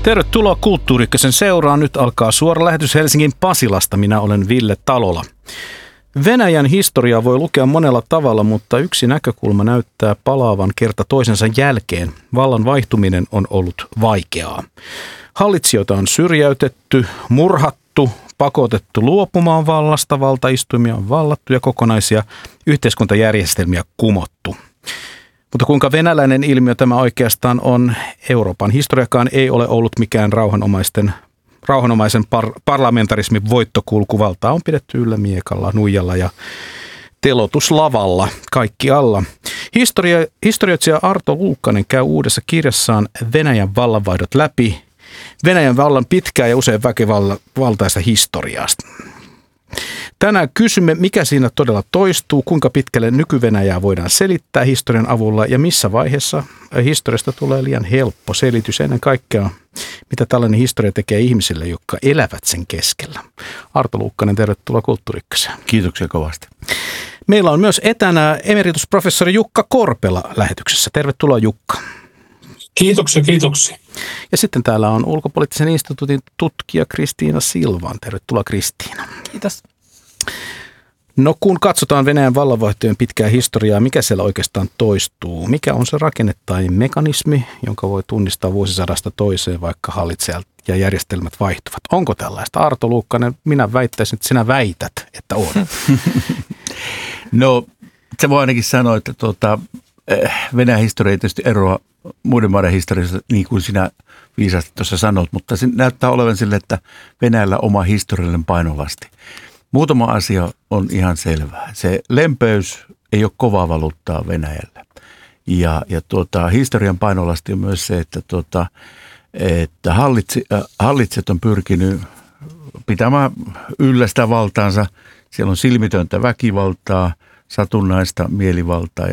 Tervetuloa Kulttuuri Ykkösen seuraan. Nyt alkaa suora lähetys Helsingin Pasilasta. Minä olen Ville Talola. Venäjän historiaa voi lukea monella tavalla, mutta yksi näkökulma näyttää palaavan kerta toisensa jälkeen. Vallan vaihtuminen on ollut vaikeaa. Hallitsijoita on syrjäytetty, murhattu, pakotettu luopumaan vallasta, valtaistuimia on vallattu ja kokonaisia yhteiskuntajärjestelmiä kumottu. Mutta kuinka venäläinen ilmiö tämä oikeastaan on? Euroopan historiakaan ei ole ollut mikään rauhanomaisen parlamentarismin voittokulku. Valtaa on pidetty yllä miekalla, nuijalla ja telotuslavalla, kaikki alla. Historioitsija Arto Luukkanen käy uudessa kirjassaan Venäjän vallanvaihdot läpi Venäjän vallan pitkää ja usein väkivaltaista historiasta. Tänään kysymme, mikä siinä todella toistuu, kuinka pitkälle nyky-Venäjää voidaan selittää historian avulla ja missä vaiheessa historiasta tulee liian helppo selitys. Ennen kaikkea, mitä tällainen historia tekee ihmisille, jotka elävät sen keskellä. Arto Luukkanen, tervetuloa Kulttuuri Ykköseen. Kiitoksia kovasti. Meillä on myös etänä emeritusprofessori Jukka Korpela lähetyksessä. Tervetuloa Jukka. Kiitoksia. Ja sitten täällä on Ulkopoliittisen instituutin tutkija Kristiina Silvan. Tervetuloa Kristiina. Kiitos. No kun katsotaan Venäjän vallanvaihtojen pitkää historiaa, mikä siellä oikeastaan toistuu? Mikä on se rakenne tai mekanismi, jonka voi tunnistaa vuosisadasta toiseen, vaikka hallitsijat ja järjestelmät vaihtuvat? Onko tällaista? Arto Luukkanen, minä väittäisin, että sinä väität, että on. No se voi ainakin sanoa, että Venäjän historia ei tietysti eroa muiden maiden historiasta, niin kuin sinä viisaasti tuossa sanot, mutta se näyttää olevan sille, että Venäjällä oma historiallinen painolasti. Muutama asia on ihan selvää. Se lempeys ei ole kovaa valuuttaa Venäjällä. Ja historian painolasti on myös se, että hallitsijat on pyrkinyt pitämään yllä sitä valtaansa. Siellä on silmitöntä väkivaltaa, satunnaista mielivaltaa